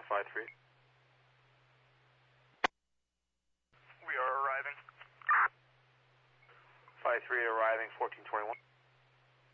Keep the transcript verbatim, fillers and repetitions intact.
five three. We are arriving. five three arriving, fourteen twenty-one.